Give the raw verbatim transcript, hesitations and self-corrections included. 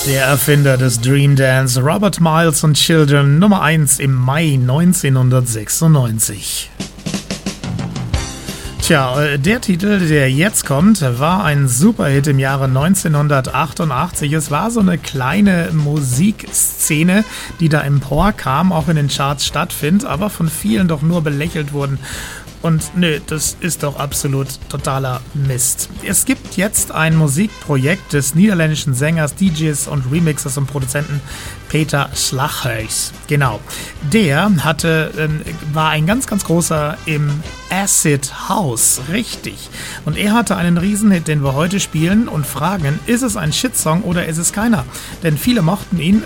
Der Erfinder des Dream Dance, Robert Miles und Children, Nummer eins im Mai neunzehnhundertsechsundneunzig. Tja, der Titel, der jetzt kommt, war ein Superhit im Jahre neunzehnhundertachtundachtzig. Es war so eine kleine Musikszene, die da emporkam, auch in den Charts stattfindet, aber von vielen doch nur belächelt wurden. Und nö, das ist doch absolut totaler Mist. Es gibt jetzt ein Musikprojekt des niederländischen Sängers, D Js und Remixers und Produzenten Peter Schlaghuis. Genau. Der hatte, äh, war ein ganz, ganz großer im Acid House. Richtig. Und er hatte einen Riesenhit, den wir heute spielen und fragen, ist es ein Shitsong oder ist es keiner? Denn viele mochten ihn,